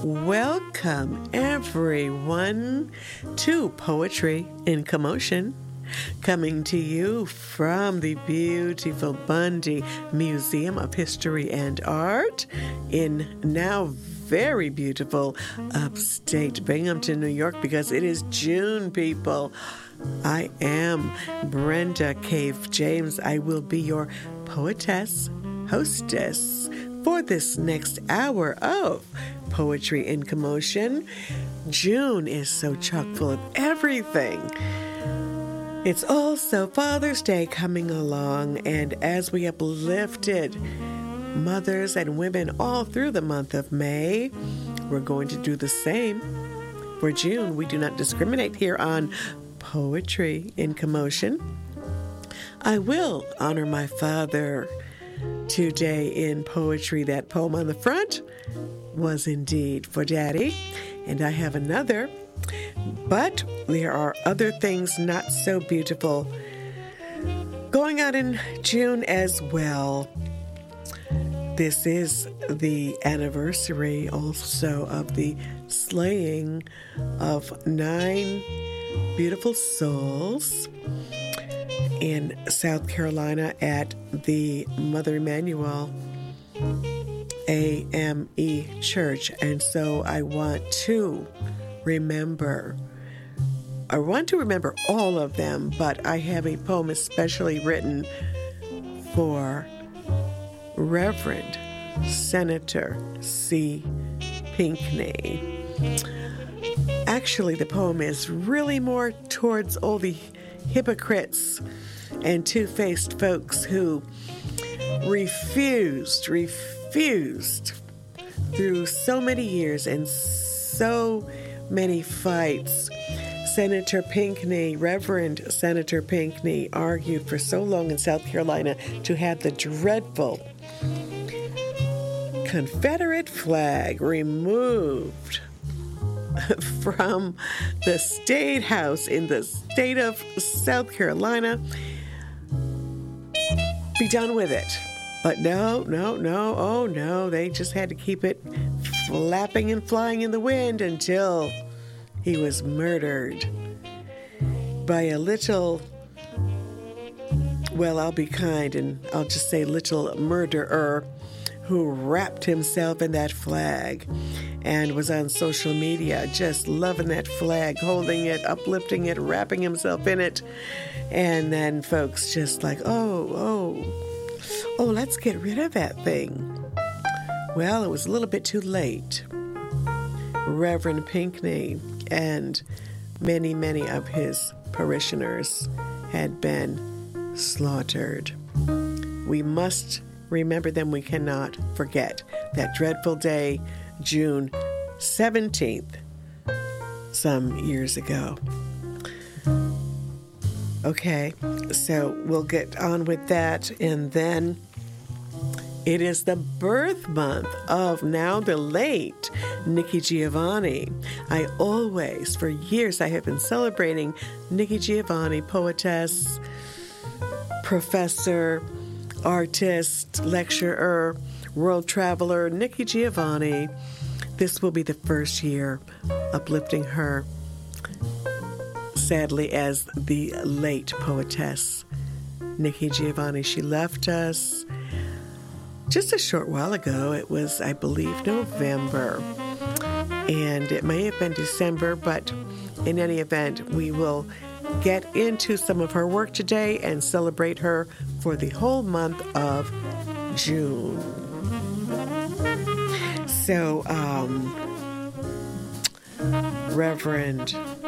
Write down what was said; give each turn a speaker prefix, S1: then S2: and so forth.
S1: Welcome, everyone, to Poetry in Commotion, coming to you from the beautiful Bundy Museum of History and Art in now very beautiful upstate Binghamton, New York, because it is June, people. I am Brenda Cave James. I will be your poetess, hostess for this next hour of Poetry in Commotion. June is so chock full of everything. It's also Father's Day coming along, and as we uplifted mothers and women all through the month of May, we're going to do the same for June. We do not discriminate here on Poetry in Commotion. I will honor my father today in poetry. That poem on the front was indeed for Daddy, and I have another, but there are other things not so beautiful going on in June as well. This is the anniversary also of the slaying of 9 beautiful souls in South Carolina at the Mother Emanuel AME Church. And so I want to remember all of them, but I have a poem especially written for Reverend Senator C. Pinckney. Actually, the poem is really more towards all the hypocrites and two-faced folks who refused through so many years and so many fights. Senator Pinckney, Reverend Senator Pinckney, argued for so long in South Carolina to have the dreadful Confederate flag removed from the State House in the state of South Carolina. Be done with it. But no, oh no, they just had to keep it flapping and flying in the wind until he was murdered by a little, well, I'll be kind and I'll just say little murderer who wrapped himself in that flag and was on social media just loving that flag, holding it, uplifting it, wrapping himself in it. And then folks just like, oh, let's get rid of that thing. Well, it was a little bit too late. Reverend Pinckney and many of his parishioners had been slaughtered. We must remember them. We cannot forget that dreadful day, June 17th, some years ago. Okay, so we'll get on with that, and then it is the birth month of now the late Nikki Giovanni. For years, I have been celebrating Nikki Giovanni, poetess, professor, artist, lecturer, world traveler, Nikki Giovanni. This will be the first year uplifting her, sadly, as the late poetess Nikki Giovanni. She left us just a short while ago. It was, I believe, November, and it may have been December, but in any event, we will get into some of her work today and celebrate her for the whole month of June. So, Reverend